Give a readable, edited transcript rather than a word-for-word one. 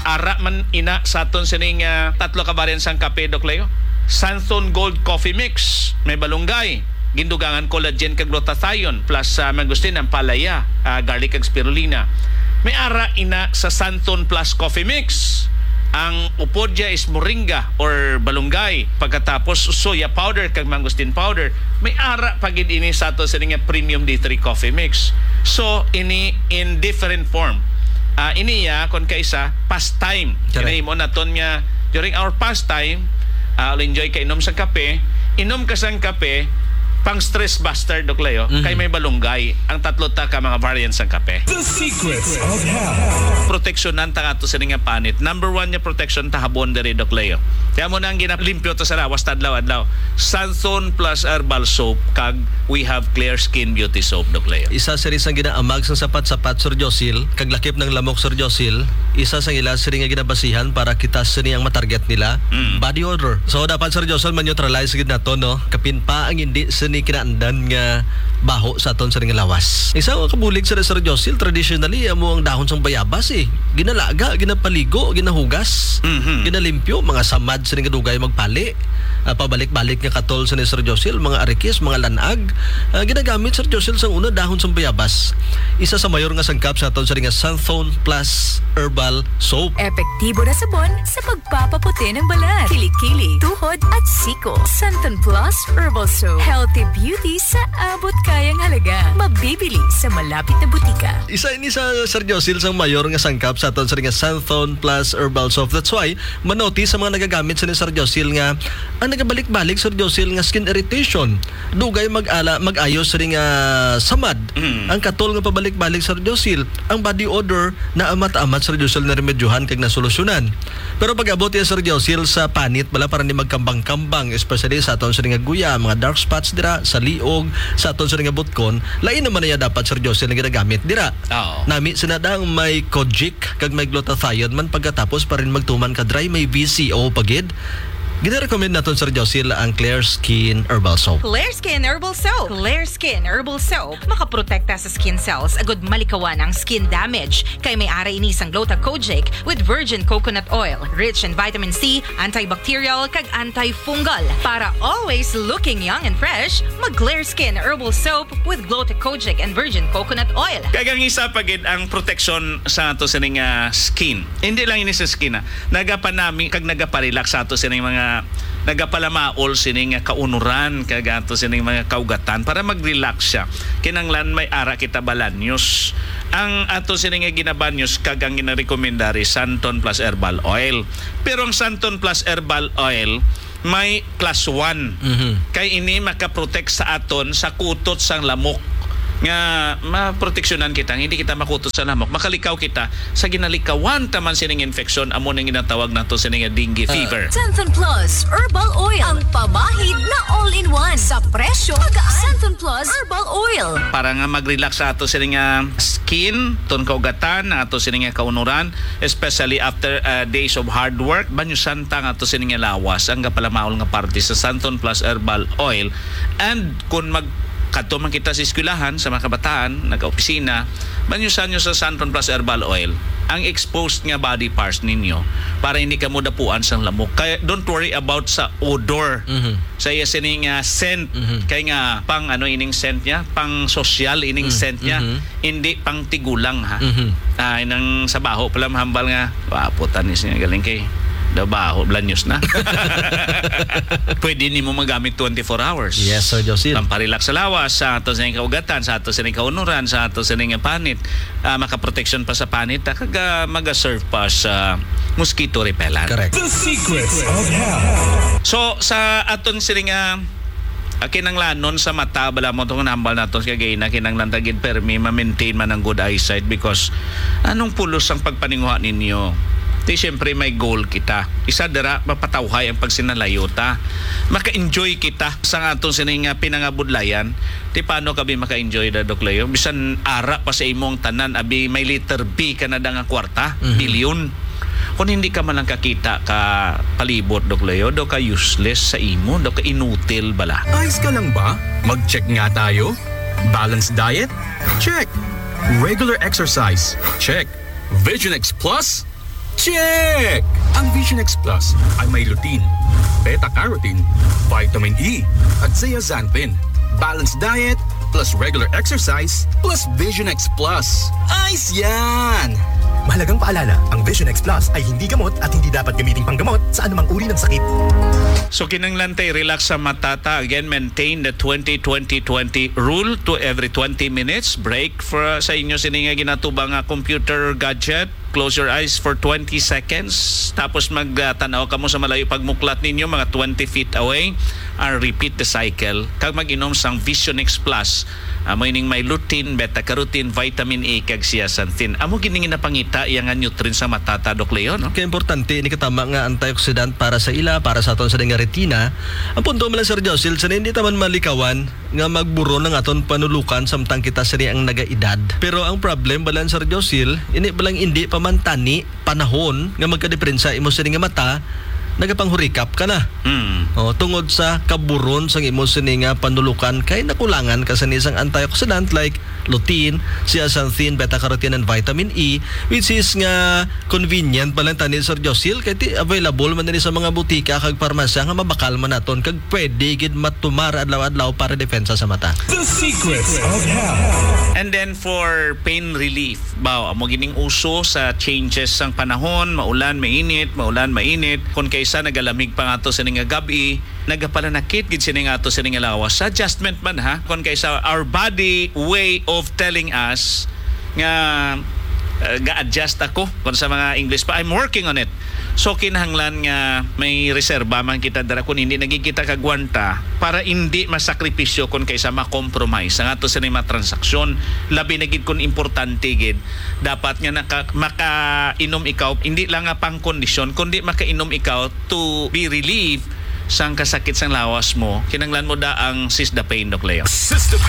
Ara man ina sa aton sining tatlo ka variant sang kape Dok Leo. Santon Gold Coffee Mix, may balunggay, gindugangan collagen kag glutathione plus mangustin ang palaya, garlic kag spirulina. May ara ina sa Santon Plus Coffee Mix. Ang upodya is moringa or balunggay, pagkatapos soya powder kag mangustin powder. May ara pagid ini sa ato sa premium D3 coffee mix. So ini in different form. Iniya kon kaysa pastime. Kini mo naton nga during our pastime, I'll enjoy ka inom sa kape. Inom ka sang kape pang stress buster Dok Leo, kay may balunggay. Ang tatlo ta ka mga variants ng kape. The secrets of health. Proteksyonan ta ato sa nga panit. Number 1 niya protection ta habon diri Dok Leo. Kaya mo nang ginalimpyo ta sa lawas tadlaw-adlaw. Santon Plus Herbal Soap kag we have Clear Skin Beauty Soap Dok Leo. Isa sa isang ginaamag sa sapat-sapat Sir Josil, kag lakip ng lamok Sir Josil, isa sa ila sa nga ginabasihan para kita sa niyang matarget nila, body odor. So dapat Sir Josil man-neutralize gid nato no, kapin pa ang hindi sa ni kinaandan nga baho sa aton sa nga lawas. Isa ka kabulig sa Sir Josil, traditionally amo ang dahon sang bayabas ginalaga, ginapaligo, ginahugas, ginalimpyo, mga samad sa nga dugay magpali. Pabalik-balik nga katol sa ni Sir Josil, mga arikis, mga lanag, ginagamit Sir Josil sang una dahon sang bayabas. Isa sa mayor nga sangkap sa aton sa nga Santon Plus Herbal Soap. Epektibo na sabon sa pagpapaputi ng balat, kilikili, tuhod at siko. Santon Plus Herbal Soap. Healthy beauty sa abot kayang halaga. Mabibili sa malapit na butika. Isa ini sa Sir Josil sang mayor nga sangkap sa aton sa nga Santon Plus Herbal Soap. That's why manotice sa mga nagagamit sa ni Sir Josil nga ang nagabalik-balik Sir Josil nga skin irritation. Dugay mag-ayos sa nga samad. Ang katol nga pabalik-balik Sir Josil, ang body odor na amat-amat Sir Josil na remedyohan kag nasolusyonan. Pero pag abot ya Sir Josil sa panit bala para ni magkambang-kambang, especially sa aton sa nga guya, mga dark spots dira sa liog, sa aton sa nga butkon, lain naman niya dapat Sir Josil na ginagamit dira. Nami sinadang may kojic kag may glutathione man pagkatapos pa rin magtuman ka dry may VCO pagid. Gina-recommend natin Sir Josil ang Clear Skin Herbal Soap. Clear Skin Herbal Soap. Clear Skin Herbal Soap makaprotekta sa skin cells agud malikawan ang skin damage. Kay may ara ini sang Gluta-Kojic with virgin coconut oil, rich in vitamin C, antibacterial kag antifungal. Para always looking young and fresh, mag Clear Skin Herbal Soap with Gluta-Kojic and virgin coconut oil. Kagang isa pagid ang protection sa ato sa skin. Hindi lang ini sa skin nagapanami kag nagaparelax sa ato sa mga nagapalamaol sining kaunuran kagato sining mga kaugatan para mag-relax siya. Kinanglan may ara kita balanyos. Ang ato sining ginabanyos kagang ginarekomendari Santon Plus Herbal Oil. Pero ang Santon Plus Herbal Oil may class 1. Kay ini makaprotect sa aton sa kutot sang lamok nga maproteksyonan kita, hindi kita makutot sa lamok, makalikaw kita sa ginalikawan taman sining infeksyon amo nang ginatawag nato sining dengue fever. Santon Plus Herbal Oil, ang pamahid na all-in-one sa presyo magaan. Santon Plus Herbal Oil. Para nga mag-relax sa ato sining skin, ton kaugatan, ato sining kaunuran, especially after days of hard work, banyo santa nga ato sining lawas, ang kapalamaol nga parte sa Santon Plus Herbal Oil. And kung kadto man kita sa eskwelahan sa mga kabataan, nag-opisina, banyusan nyo sa Santon Plus Herbal Oil ang exposed nga body parts ninyo para hindi ka mo dapuan sa lamok. Kaya don't worry about sa odor. Sa iya sining scent. Kaya nga pang ining scent niya, pang social ining scent niya, hindi pang tigulang ha. Inang sa baho pala mahambal nga, putanis niya galing kay dabaho, blanyos na. Pwede ni mo magamit 24 hours. Yes, Sir Josil. Pamparelax sa lawas, sa ato sa kaugatan, sa ato sa kaunuran, sa ato sa panit. Makaproteksyon pa sa panit, kag mag-serve pa sa mosquito repellent. Correct. The secrets of health. So, sa aton sining kinanglanon sa mata, bala mo itong nambal natin kagay na kinanglan tagid permi, ma-maintain man ang good eyesight because anong pulos ang pagpaninguha ninyo? Di siyempre may goal kita. Isa dara mapatawhay ang pagsinalayo ta. Maka-enjoy kita sa atong sining pinangabudlayan. Di paano kami maka-enjoy da Dok Leo? Bisan ara pa sa imong tanan abi may letter B ka na nga kwarta, bilyon. Kung hindi ka man lang kakita ka palibot Dok Leo, do ka useless sa imo, do ka inutil bala. Ayos ka lang ba? Mag-check nga tayo. Balanced diet? Check. Regular exercise? Check. Vision X Plus? Check! Ang Vision X Plus ay may lutein, beta-carotene, vitamin E, at zeaxanthin. Balanced diet plus regular exercise plus Vision X Plus. Ayos yan! Mahalagang paalala, ang Vision X Plus ay hindi gamot at hindi dapat gamiting panggamot sa anumang uri ng sakit. So kinanglan tay relax sa matata. Again, maintain the 20-20-20 rule to every 20 minutes. Break for sa inyo sininga ginatubang computer gadget. Close your eyes for 20 seconds. Tapos magtanaw ka mo sa malayo pagmuklat ninyo mga 20 feet away. And repeat the cycle. Kag mag-inom sang Vision X Plus. Amo ining may lutein, beta-carotene, vitamin E kag zeaxanthin. Amo gining napangita yang nga nutrient sa matata, Doc Leo, no? Kaya importante ini katama nga antioxidant para sa ila, para sa aton sa nga retina. Ang punto mo lang Sir Josil, sa hindi taman malikawan nga magburo ng aton panulukan samtang kita sa ang nagaedad. Pero ang problem balan Sir Josil, ini balang hindi pamantani panahon nga magkadiferensya imo sa nga mata, nagapanghurikap ka na. Tungod sa kaburon sa imo sini nga panulukan kay nakulangan ka sa isang antioxidant like lutein, zeaxanthin, beta-carotene and vitamin E, which is nga convenient palang tani Sir Josil kay ti available man din sa mga butika kag parmasya nga mabakal man naton kag pwede gid matumar adlaw-adlaw para depensa sa mata. The secrets of health. And then for pain relief, amo gining uso sa changes sang panahon, maulan, mainit, kung kaysa nagalamig pa nga to sa nga gabi, nagapananakit gid sini nga to sa nga lawas. Sa adjustment man ha, kung kaysa our body way of telling us nga ga-adjust ako kung sa mga English pa, I'm working on it. So kinahanglan nga may reserba man kita dara kung hindi nagikita kagwanta para hindi masakripisyo kung kaysa ma-compromise ang ato sa mga transaksyon. Labi na gid kung importante gid dapat nga makainom ikaw hindi lang nga pang kondisyon kundi makainom ikaw to be relieved sang kasakit sang lawas mo. Kinahanglan mo da ang Sis the Pain, Doc Leo. System